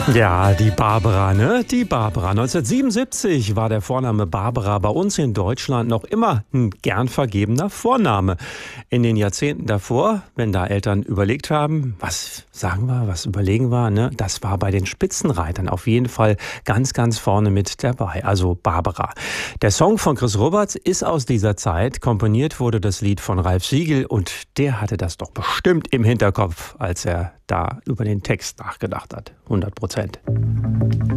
Ja, die Barbara, ne? Die Barbara. 1977 war der Vorname Barbara bei uns in Deutschland noch immer ein gern vergebener Vorname. In den Jahrzehnten davor, wenn da Eltern überlegt haben, was sagen wir, was überlegen wir, ne? Das war bei den Spitzenreitern auf jeden Fall ganz, ganz vorne mit dabei. Also Barbara. Der Song von Chris Roberts ist aus dieser Zeit. Komponiert wurde das Lied von Ralf Siegel und der hatte das doch bestimmt im Hinterkopf, als er da über den Text nachgedacht hat. 100%.